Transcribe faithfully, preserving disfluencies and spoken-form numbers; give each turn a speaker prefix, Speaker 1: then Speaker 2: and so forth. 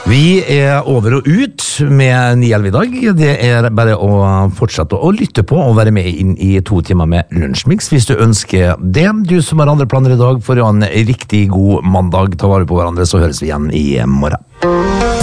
Speaker 1: Vi er over og ut med ni elleve i dag. Det er bare å fortsette å lytte på og være med inn i to timer med Lunsjmix hvis du ønsker det. Du som har andre planer i dag, får en riktig god mandag. Ta vare på hverandre, så høres vi igjen i morgen.